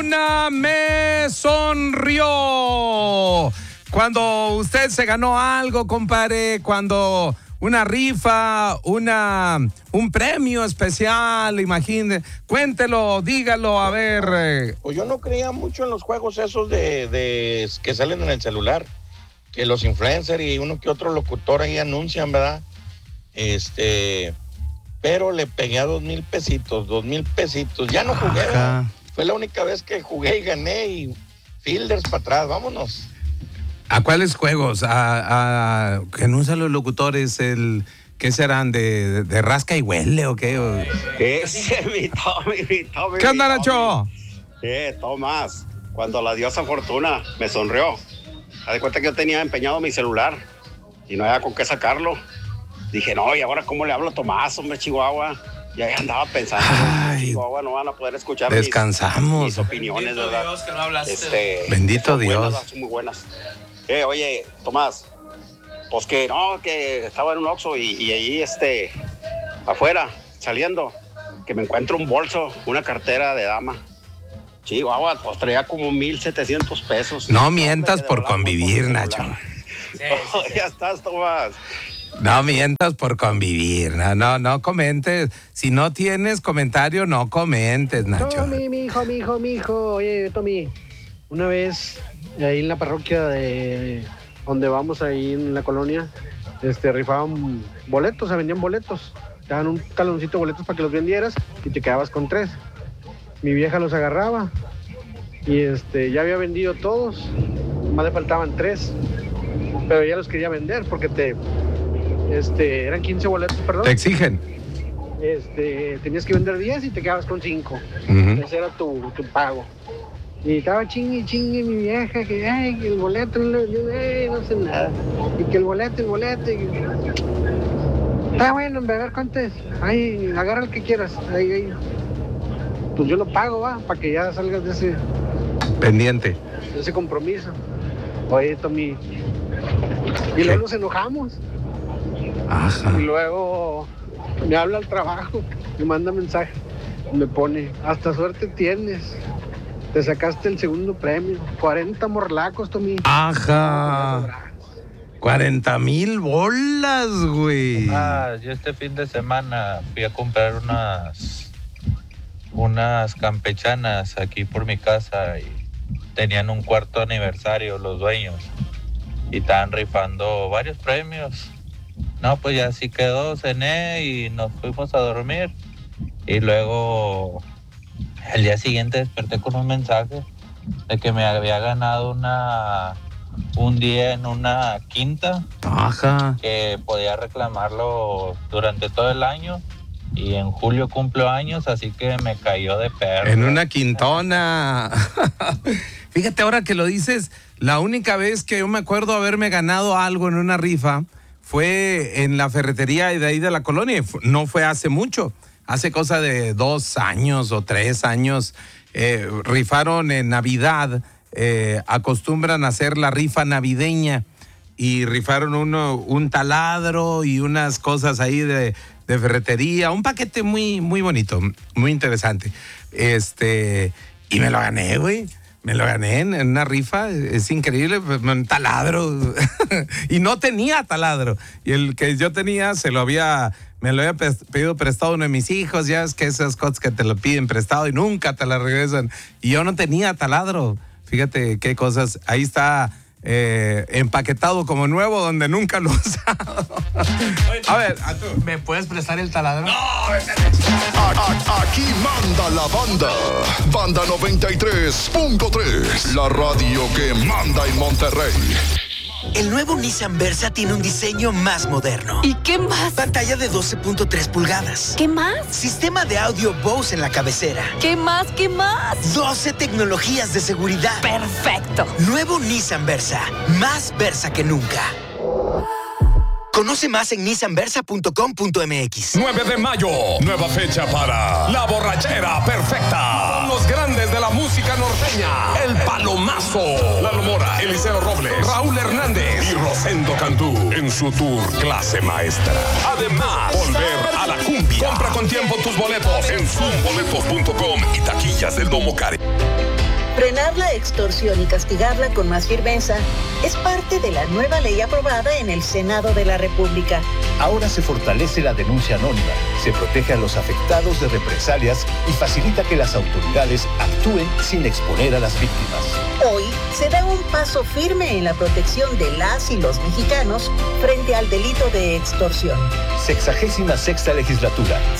Una me sonrió. Cuando usted se ganó algo, compadre, cuando una rifa, un premio especial, imagínese, cuéntelo, dígalo, a ver. Pues yo no creía mucho en los juegos esos de que salen en el celular, que los influencers y uno que otro locutor ahí anuncian, ¿verdad? Pero le pegué a 2,000 pesitos, ya no jugué, ¿verdad? Fue la única vez que jugué y gané y fielders para atrás, vámonos. ¿A cuáles juegos? Que anuncian los locutores, ¿qué serán? ¿De rasca y huele o qué? Ese, mi Tommy. ¿Qué onda, Nacho? Tomás, cuando la diosa Fortuna me sonrió, haz de cuenta que yo tenía empeñado mi celular y no había con qué sacarlo. Dije, no, ¿y ahora cómo le hablo a Tomás, hombre, Chihuahua? Y ahí andaba pensando, Chihuahua no van a poder escuchar mis opiniones, bendito ¿verdad? Dios que no hablaste. Bendito Dios. Son muy buenas. Oye, Tomás, pues que estaba en un Oxxo y ahí afuera, saliendo, que me encuentro un bolso, una cartera de dama. Chihuahua, pues traía como 1,700 pesos. No mientas por convivir, Nacho. Sí. Ya estás, Tomás. No mientas por convivir, no comentes. Si no tienes comentario, no comentes, Nacho. Tommy, mi hijo. Oye, Tommy, una vez ahí en la parroquia de donde vamos ahí en la colonia, rifaban boletos, se vendían boletos. Te daban un taloncito de boletos para que los vendieras y te quedabas con 3. Mi vieja los agarraba y ya había vendido todos, más le faltaban 3, pero ella los quería vender porque eran 15 boletos, perdón. Te exigen. Tenías que vender 10 y te quedabas con 5. Ese era tu pago. Y estaba chingue mi vieja, que el boleto, no sé nada. Y que el boleto. Está bueno, a ver cuánto es. Ay, agarra el que quieras. Ahí. Pues yo lo pago, va, para que ya salgas de ese pendiente. De ese compromiso. Oye, Tommy. Y luego nos enojamos. Ajá. Y luego me habla al trabajo, me manda mensaje, me pone, hasta suerte tienes, te sacaste el segundo premio, 40 morlacos, Tommy. Ajá. 40,000 bolas, güey. Yo este fin de semana fui a comprar unas campechanas aquí por mi casa y tenían un cuarto aniversario los dueños y estaban rifando varios premios. No, pues ya así quedó, cené y nos fuimos a dormir. Y luego, el día siguiente desperté con un mensaje de que me había ganado un día en una quinta. Ajá. Que podía reclamarlo durante todo el año. Y en julio cumplo años, así que me cayó de perro. En una quintona. Fíjate, ahora que lo dices, la única vez que yo me acuerdo haberme ganado algo en una rifa fue en la ferretería de ahí de la colonia. No fue hace mucho, hace cosa de 2 años o 3 años. Rifaron en Navidad, acostumbran a hacer la rifa navideña y rifaron un taladro y unas cosas ahí de ferretería, un paquete muy, muy bonito, muy interesante. Y me lo gané, güey. Me lo gané en una rifa, es increíble, un taladro. Y no tenía taladro. Y el que yo tenía me lo había pedido prestado uno de mis hijos. Ya es que esas cosas que te lo piden prestado y nunca te la regresan. Y yo no tenía taladro. Fíjate qué cosas. Ahí está empaquetado como nuevo donde nunca lo he usado. A ver, a tú. ¿Me puedes prestar el taladro? No, Aquí manda la banda. Banda 93.3. La radio que manda en Monterrey. El nuevo Nissan Versa tiene un diseño más moderno. ¿Y qué más? Pantalla de 12.3 pulgadas. ¿Qué más? Sistema de audio Bose en la cabecera. ¿Qué más? 12 tecnologías de seguridad. Perfecto. Nuevo Nissan Versa. Más Versa que nunca. Conoce más en nissanversa.com.mx. 9 de mayo, nueva fecha para La Borrachera Perfecta. Con los grandes de la música norteña. El Palomazo, Lalo Mora, Eliseo Robles, Raúl Hernández y Rosendo Cantú en su tour Clase Maestra. Además, volver a la cumbia. Compra con tiempo tus boletos en zoomboletos.com y taquillas del Domo Care. Frenar la extorsión y castigarla con más firmeza es parte de la nueva ley aprobada en el Senado de la República. Ahora se fortalece la denuncia anónima, se protege a los afectados de represalias y facilita que las autoridades actúen sin exponer a las víctimas. Hoy se da un paso firme en la protección de las y los mexicanos frente al delito de extorsión. 66ª legislatura.